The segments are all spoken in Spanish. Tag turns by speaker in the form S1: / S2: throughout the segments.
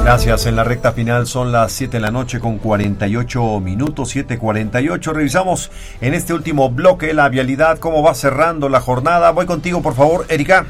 S1: Gracias. En la recta final son las 7 de la noche con 48 minutos, 7:48. Revisamos en este último bloque la vialidad, cómo va cerrando la jornada. Voy contigo, por favor, Erika.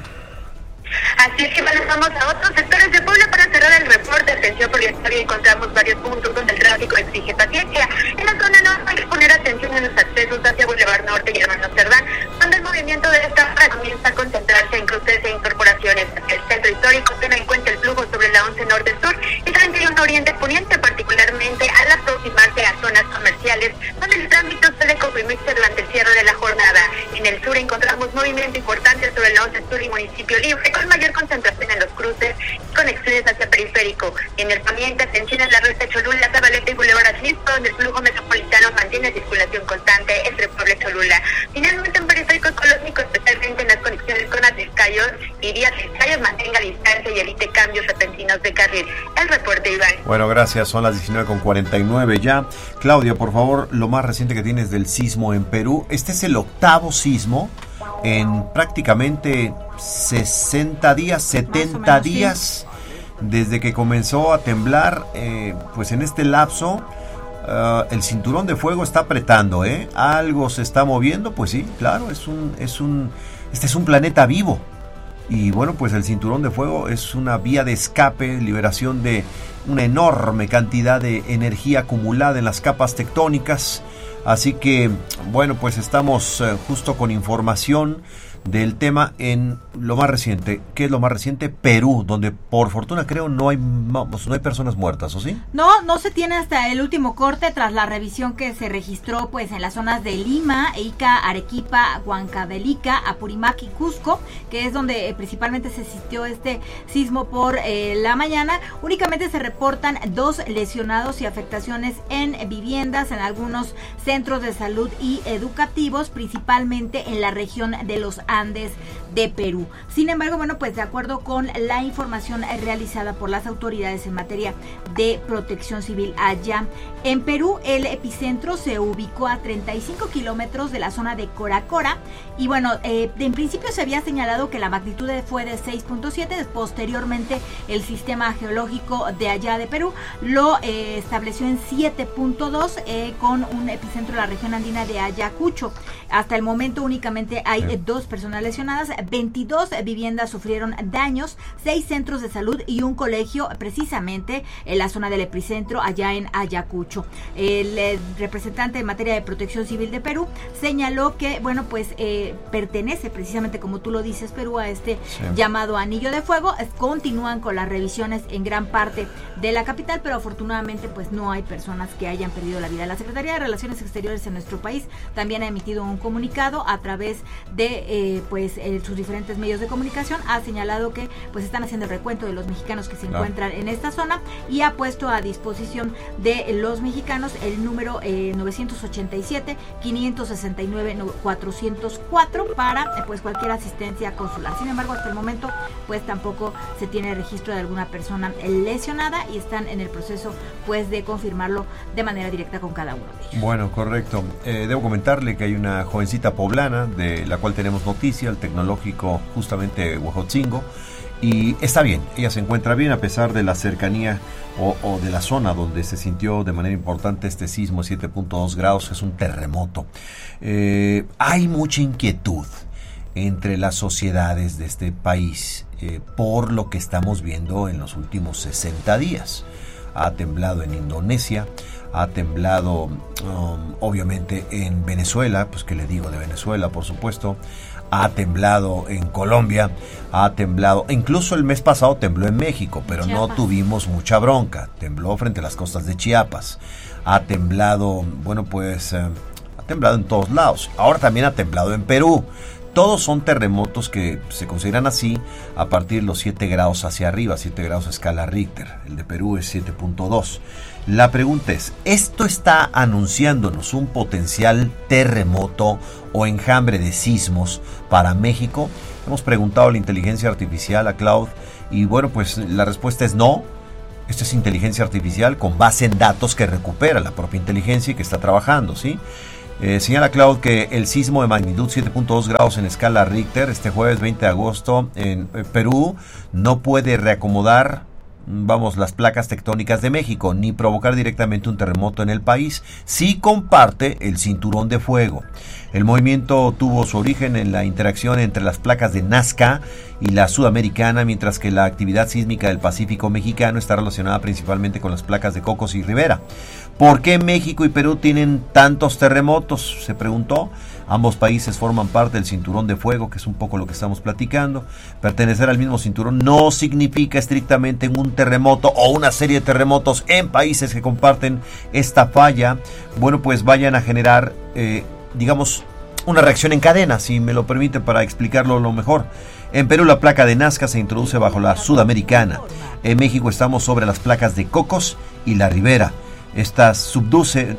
S2: Así es que pasamos a otros sectores de Puebla para cerrar el reporte. Atención, porque todavía encontramos varios puntos donde el tráfico exige paciencia. En la zona norte hay que poner atención en los accesos hacia Boulevard Norte y Hermano Cerdán, donde el movimiento de esta hora comienza a concentrarse en cruces e incorporaciones hacia el centro histórico. Ten en cuenta el flujo sobre la 11 Norte Sur y 31 Oriente Poniente, particularmente al aproximarse a zonas comerciales, donde el tránsito suele comprimirse durante el cierre de la jornada. En el sur encontramos movimiento importante sobre la 11 Sur y Municipio Libre, con mayor concentración en los cruces y conexiones hacia periférico. En el poniente, atención en la recta Cholula, Zabaleta y Boulevard Atlisco, donde el flujo metropolitano mantiene circulación constante entre Puebla y Cholula. Finalmente, en periférico ecológico, especialmente en las conexiones con Atliscayos y Vía Atliscayos, mantenga distancia y evite cambios repentinos de carril. El reporte, Iván.
S1: Bueno, gracias. Son las 19:49 ya. Claudia, por favor, lo más reciente que tienes del sismo en Perú. Este es el 8º sismo en prácticamente 60 días, 70 días, desde que comenzó a temblar. Pues en este lapso el cinturón de fuego está apretando, algo se está moviendo. Pues sí, claro, este es un planeta vivo. Y bueno, pues el cinturón de fuego es una vía de escape, liberación de una enorme cantidad de energía acumulada en las capas tectónicas. Así que, bueno, pues estamos justo con información del tema en lo más reciente. ¿Qué es lo más reciente? Perú, donde por fortuna creo no hay personas muertas, ¿o sí?
S3: No se tiene hasta el último corte tras la revisión que se registró pues en las zonas de Lima, Ica, Arequipa, Huancavelica, Apurímac y Cusco, que es donde principalmente se sintió este sismo por la mañana. Únicamente se reportan 2 lesionados y afectaciones en viviendas, en algunos centros de salud y educativos, principalmente en la región de los Andes de Perú. Sin embargo, bueno, pues de acuerdo con la información realizada por las autoridades en materia de protección civil allá en Perú, el epicentro se ubicó a 35 kilómetros de la zona de Coracora y bueno, en principio se había señalado que la magnitud fue de 6.7, posteriormente el sistema geológico de allá de Perú lo estableció en 7.2 con un epicentro de la región andina de Ayacucho. Hasta el momento únicamente hay 2 personas lesionadas, 22 viviendas sufrieron daños, 6 centros de salud y un colegio precisamente en la zona del epicentro allá en Ayacucho. El representante en materia de protección civil de Perú señaló que, bueno, pues pertenece precisamente, como tú lo dices, Perú a este llamado anillo de fuego. Continúan con las revisiones en gran parte de la capital, pero afortunadamente pues no hay personas que hayan perdido la vida. La Secretaría de Relaciones Exteriores en nuestro país también ha emitido un comunicado a través de sus diferentes medios de comunicación. Ha señalado que pues están haciendo el recuento de los mexicanos que se encuentran en esta zona y ha puesto a disposición de los mexicanos el número 987-569-404 para pues cualquier asistencia consular. Sin embargo, hasta el momento pues tampoco se tiene registro de alguna persona lesionada y están en el proceso pues de confirmarlo de manera directa con cada uno de ellos.
S1: Bueno, correcto. Debo comentarle que hay una jovencita poblana de la cual tenemos noticia, el tecnológico justamente Huejotzingo, y está bien, ella se encuentra bien a pesar de la cercanía o de la zona donde se sintió de manera importante este sismo, 7.2 grados, es un terremoto. Hay mucha inquietud entre las sociedades de este país por lo que estamos viendo en los últimos 60 días. Ha temblado en Indonesia, ha temblado obviamente en Venezuela, pues qué le digo de Venezuela, por supuesto, ha temblado en Colombia, ha temblado, incluso el mes pasado tembló en México, pero Chiapas. No tuvimos mucha bronca, tembló frente a las costas de Chiapas, ha temblado, bueno pues, ha temblado en todos lados, ahora también ha temblado en Perú. Todos son terremotos que se consideran así a partir de los 7 grados hacia arriba, 7 grados a escala Richter. El de Perú es 7.2. La pregunta es, ¿esto está anunciándonos un potencial terremoto o enjambre de sismos para México? Hemos preguntado a la inteligencia artificial, a Cloud, y bueno, pues la respuesta es no. Esto es inteligencia artificial con base en datos que recupera la propia inteligencia y que está trabajando, ¿sí? Señala Cloud que el sismo de magnitud 7.2 grados en escala Richter este jueves 20 de agosto en Perú no puede reacomodar las placas tectónicas de México, ni provocar directamente un terremoto en el país. Sí comparte el cinturón de fuego. El movimiento tuvo su origen en la interacción entre las placas de Nazca y la sudamericana, mientras que la actividad sísmica del Pacífico mexicano está relacionada principalmente con las placas de Cocos y Rivera. ¿Por qué México y Perú tienen tantos terremotos?, se preguntó. Ambos países forman parte del cinturón de fuego, que es un poco lo que estamos platicando. Pertenecer al mismo cinturón no significa estrictamente un terremoto o una serie de terremotos en países que comparten esta falla. Bueno, pues vayan a generar, digamos, una reacción en cadena, si me lo permite, para explicarlo lo mejor. En Perú la placa de Nazca se introduce bajo la sudamericana. En México estamos sobre las placas de Cocos y la Ribera. Estas subducen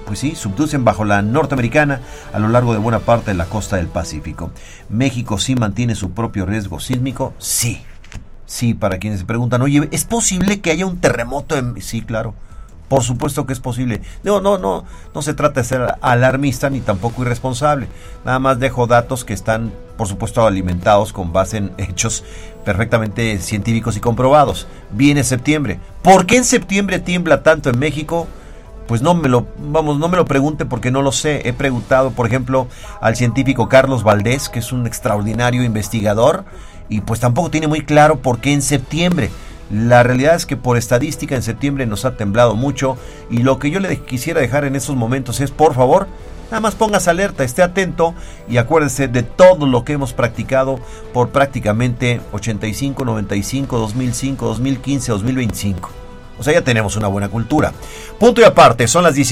S1: bajo la norteamericana a lo largo de buena parte de la costa del Pacífico. ¿México sí mantiene su propio riesgo sísmico? Sí. Sí, para quienes se preguntan, oye, ¿es posible que haya un terremoto en...? Sí, claro. Por supuesto que es posible. No se trata de ser alarmista ni tampoco irresponsable. Nada más dejo datos que están, por supuesto, alimentados con base en hechos perfectamente científicos y comprobados. Viene septiembre. ¿Por qué en septiembre tiembla tanto en México? Pues no me lo pregunte porque no lo sé. He preguntado, por ejemplo, al científico Carlos Valdés, que es un extraordinario investigador, y pues tampoco tiene muy claro por qué en septiembre. La realidad es que por estadística en septiembre nos ha temblado mucho, y lo que yo le quisiera dejar en estos momentos es, por favor, nada más póngase alerta, esté atento y acuérdese de todo lo que hemos practicado por prácticamente 85, 95, 2005, 2015, 2025. O sea, ya tenemos una buena cultura. Punto y aparte, son las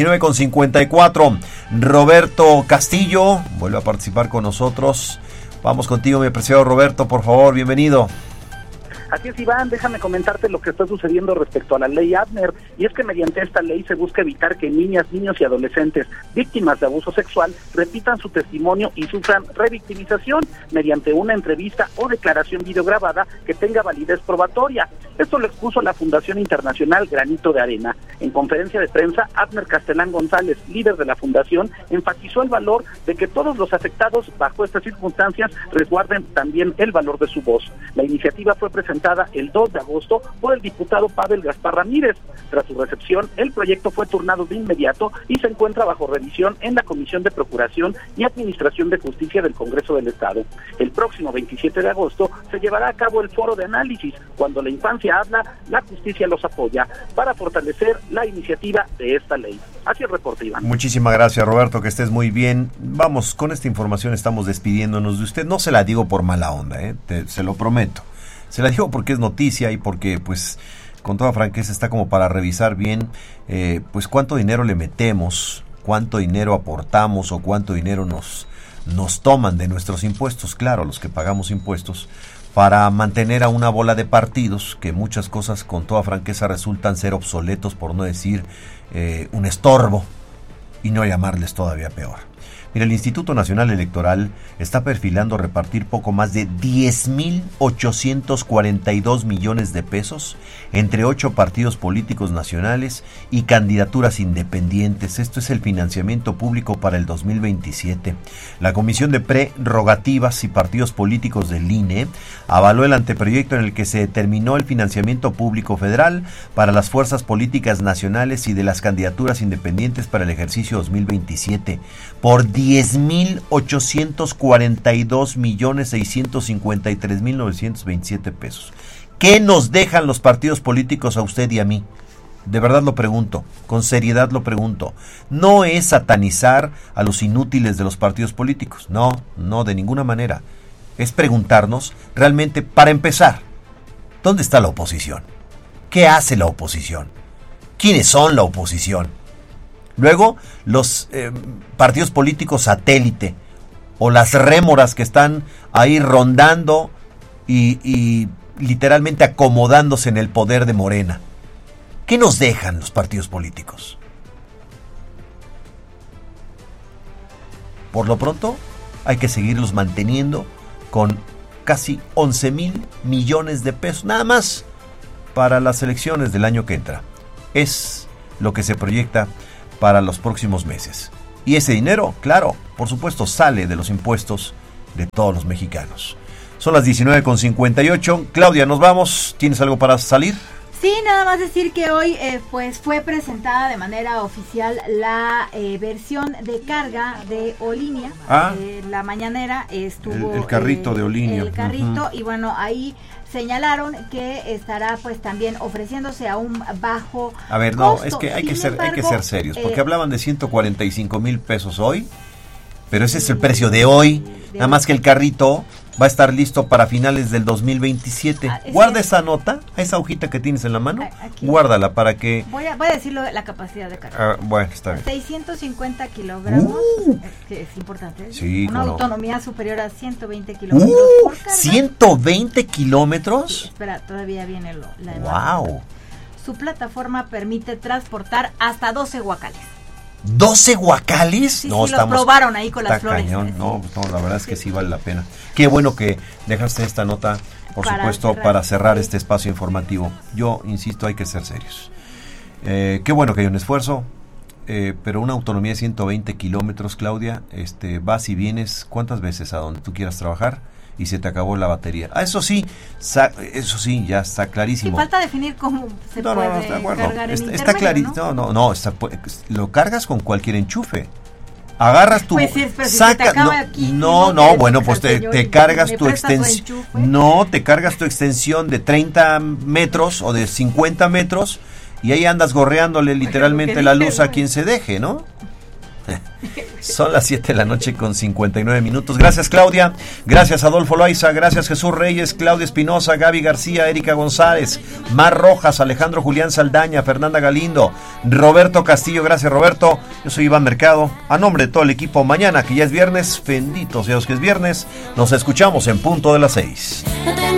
S1: 19:54. Roberto Castillo vuelve a participar con nosotros. Vamos contigo, mi apreciado Roberto, por favor, bienvenido.
S4: Así es, Iván, déjame comentarte lo que está sucediendo respecto a la ley Abner, y es que mediante esta ley se busca evitar que niñas, niños y adolescentes víctimas de abuso sexual repitan su testimonio y sufran revictimización mediante una entrevista o declaración videograbada que tenga validez probatoria. Esto lo expuso la Fundación Internacional Granito de Arena. En conferencia de prensa, Abner Castelán González, líder de la fundación, enfatizó el valor de que todos los afectados bajo estas circunstancias resguarden también el valor de su voz. La iniciativa fue presentada el 2 de agosto por el diputado Pavel Gaspar Ramírez. Tras su recepción, el proyecto fue turnado de inmediato y se encuentra bajo revisión en la Comisión de Procuración y Administración de Justicia del Congreso del Estado. El próximo 27 de agosto se llevará a cabo el foro de análisis. Cuando la infancia habla, la justicia los apoya, para fortalecer la iniciativa de esta ley. Así es, reporte, Iván.
S1: Muchísimas gracias, Roberto, que estés muy bien. Vamos, con esta información estamos despidiéndonos de usted. No se la digo por mala onda, se lo prometo. Se la digo porque es noticia y porque, pues, con toda franqueza está como para revisar bien, pues, cuánto dinero le metemos, cuánto dinero aportamos o cuánto dinero nos toman de nuestros impuestos, claro, los que pagamos impuestos, para mantener a una bola de partidos que muchas cosas, con toda franqueza, resultan ser obsoletos, por no decir un estorbo, y no llamarles todavía peor. Mira, el Instituto Nacional Electoral está perfilando repartir poco más de 10,842 millones de pesos entre 8 partidos políticos nacionales y candidaturas independientes. Esto es el financiamiento público para el 2027. La Comisión de Prerrogativas y Partidos Políticos del INE avaló el anteproyecto en el que se determinó el financiamiento público federal para las fuerzas políticas nacionales y de las candidaturas independientes para el ejercicio 2027 por 10,842,653,927 pesos. ¿Qué nos dejan los partidos políticos a usted y a mí? De verdad lo pregunto, con seriedad lo pregunto. No es satanizar a los inútiles de los partidos políticos, no, de ninguna manera. Es preguntarnos, realmente, para empezar, ¿dónde está la oposición? ¿Qué hace la oposición? ¿Quiénes son la oposición? Luego, los partidos políticos satélite o las rémoras que están ahí rondando y literalmente acomodándose en el poder de Morena. ¿Qué nos dejan los partidos políticos? Por lo pronto, hay que seguirlos manteniendo con casi 11,000 millones de pesos, nada más para las elecciones del año que entra. Es lo que se proyecta para los próximos meses. Y ese dinero, claro, por supuesto, sale de los impuestos de todos los mexicanos. Son las 19:58. Claudia, nos vamos. ¿Tienes algo para salir?
S3: Sí, nada más decir que hoy pues fue presentada de manera oficial la versión de carga de Olinia. La mañanera estuvo
S1: el carrito de Olinia.
S3: El carrito, y bueno, ahí señalaron que estará pues también ofreciéndose a un bajo
S1: A ver,
S3: costo.
S1: no, es que hay que
S3: embargo,
S1: ser serios, porque hablaban de 145,000 pesos hoy, pero ese es el precio de hoy, nada más que el carrito va a estar listo para finales del 2027. Guarda esa nota, esa hojita que tienes en la mano,
S3: aquí.
S1: Guárdala para que...
S3: Voy a decirlo la capacidad de carga.
S1: Bueno, está bien.
S3: 650 kilogramos, que es importante.
S1: Sí,
S3: una
S1: no.
S3: autonomía superior a 120 kilómetros por carga.
S1: ¿120 kilómetros?
S3: Espera, todavía viene la
S1: ¡Wow!
S3: Su plataforma permite transportar hasta 12 guacales.
S1: ¿12 guacales?
S3: Sí, no, sí, lo probaron ahí con las flores.
S1: Cañón. No, la verdad es que sí vale la pena. Qué bueno que dejaste esta nota, por supuesto, para cerrar este espacio informativo. Yo insisto, hay que ser serios. Qué bueno que hay un esfuerzo, pero una autonomía de 120 kilómetros, Claudia, vas y vienes, ¿cuántas veces a donde tú quieras trabajar? Y se te acabó la batería. Eso sí, ya está clarísimo.
S3: Sí, falta definir cómo se puede cargar en intermedio,
S1: está clarísimo. No, lo cargas con cualquier enchufe. Agarras tu...
S3: Pues sí, pero si se te acaba aquí,
S1: bueno, pues te cargas tu extensión. No, te cargas tu extensión de 30 metros o de 50 metros y ahí andas gorreándole literalmente la luz a quien se deje, ¿no? Son las 7 de la noche con 59 minutos. Gracias, Claudia. Gracias, Adolfo Loaiza. Gracias, Jesús Reyes, Claudia Espinosa, Gaby García, Erika González, Mar Rojas, Alejandro Julián Saldaña, Fernanda Galindo, Roberto Castillo. Gracias, Roberto. Yo soy Iván Mercado. A nombre de todo el equipo, mañana, que ya es viernes, bendito sea Dios que es viernes, nos escuchamos en punto de las 6.